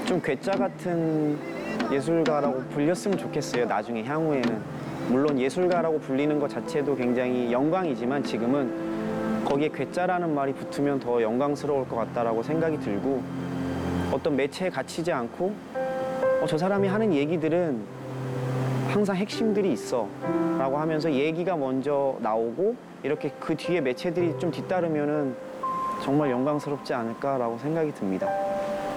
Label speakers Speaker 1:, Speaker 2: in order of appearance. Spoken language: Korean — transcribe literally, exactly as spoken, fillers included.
Speaker 1: 좀 괴짜 같은 예술가라고 불렸으면 좋겠어요. 나중에 향후에는. 물론 예술가라고 불리는 것 자체도 굉장히 영광이지만 지금은 거기에 괴짜라는 말이 붙으면 더 영광스러울 것 같다라고 생각이 들고 어떤 매체에 갇히지 않고 어, 저 사람이 하는 얘기들은 항상 핵심들이 있어 라고 하면서 얘기가 먼저 나오고 이렇게 그 뒤에 매체들이 좀 뒤따르면은 정말 영광스럽지 않을까라고 생각이 듭니다.